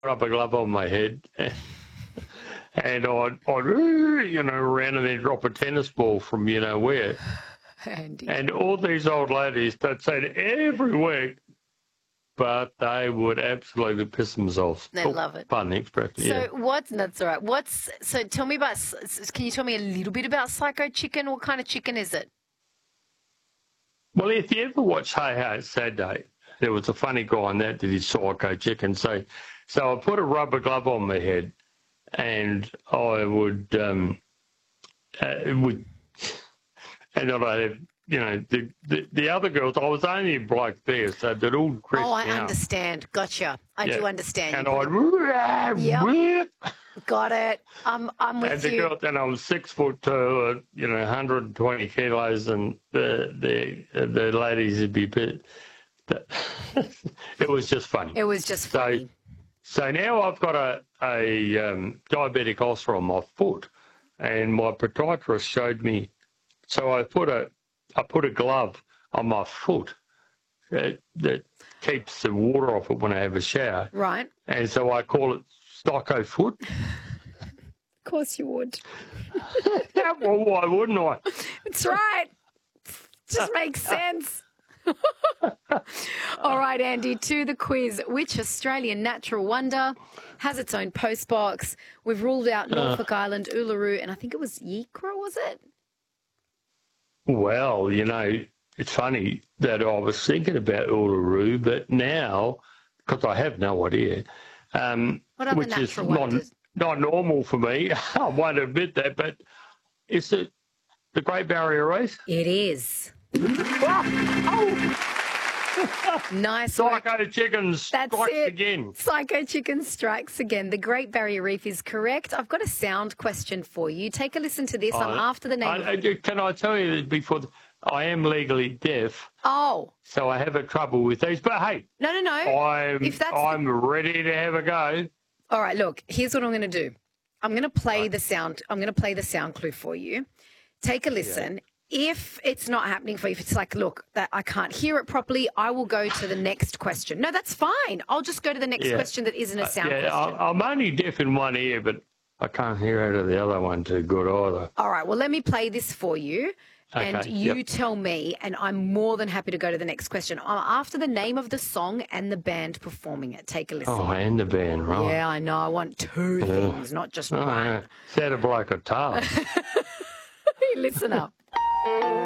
rubber glove on my head, and I'd run and then drop a tennis ball from where. Andy. And all these old ladies, they'd say it every week, but they would absolutely piss themselves. They love it. Pardon the expression. So that's all right. So tell me can you tell me a little bit about Psycho Chicken? What kind of chicken is it? Well, if you ever watch Hey Hey, It's Saturday, there was a funny guy on that did his Psycho Chicken. So I put a rubber glove on my head, and I would, and I'd have, the other girls, I was only a bloke there, so they'd all dressed Oh, I down. understand. Gotcha. I do understand. And I'd... Got it. I'm with and the you. girl, and I was 6'2", 120 kilos, and the ladies would be bit. It was just funny. It was just funny. So now I've got a diabetic ulcer on my foot, and my podiatrist showed me. So I put a glove on my foot that keeps the water off it when I have a shower. Right. And so I call it Psycho Foot. Of course you would. Well, why wouldn't I? That's right. Just makes sense. All right, Andy, to the quiz. Which Australian natural wonder has its own postbox? We've ruled out Norfolk Island, Uluru, and I think it was Yikra, was it? Well, it's funny that I was thinking about Uluru, but now, because I have no idea, which is not normal for me, I won't admit that, but is it the Great Barrier Reef? It is. Nice work. Psycho Chicken strikes again. Psycho Chicken strikes again. The Great Barrier Reef is correct. I've got a sound question for you. Take a listen to this. I'm after the name. Can I tell you that before I am legally deaf? Oh. So I have a trouble with these. But hey. No. I'm ready to have a go. All right, look, here's what I'm going to do. I'm going to play the sound. I'm going to play the sound clue for you. Take a listen. Yeah. If it's not happening for you, if it's like, look, that I can't hear it properly, I will go to the next question. No, that's fine. I'll just go to the next question that isn't a sound question. I'm only deaf in one ear, but I can't hear out of the other one too good either. All right, well, let me play this for you, and you tell me, and I'm more than happy to go to the next question. I'm after the name of the song and the band performing it. Take a listen. Oh, and the band, right. Yeah, I know. I want two things, not just one. Yeah. Sounded like a task. Listen up.